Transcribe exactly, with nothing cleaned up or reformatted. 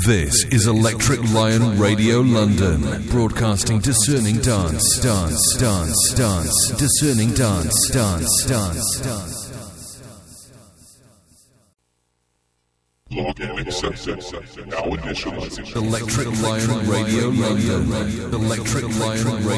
This is Electric Lion Radio London, broadcasting discerning dance, dance, dance, dance, discerning dance, dance, dance, dance. Login accepted. Now initializing. Electric Lion Radio London. Electric Lion Radio.